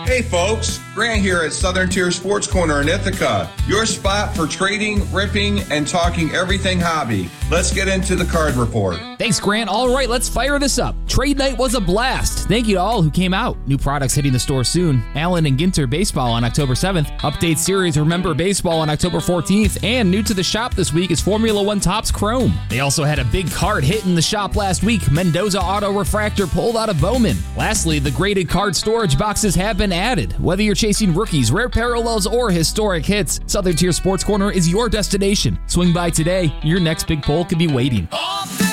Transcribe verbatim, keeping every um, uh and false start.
Hey folks, Grant here at Southern Tier Sports Corner in Ithaca, your spot for trading, ripping, and talking everything hobby. Let's get into the card report. Thanks, Grant. All right, let's fire this up. Trade night was a blast. Thank you to all who came out. New products hitting the store soon. Allen and Ginter Baseball on October seventh. Update series Remember Baseball on October fourteenth. And new to the shop this week is Formula One Topps Chrome. They also had a big card hit in the shop last week. Mendoza Auto Refractor pulled out of Bowman. Lastly, the graded card storage boxes have been added. Whether you're chasing rookies, rare parallels, or historic hits, Southern Tier Sports Corner is your destination. Swing by today. Your next big pull could be waiting.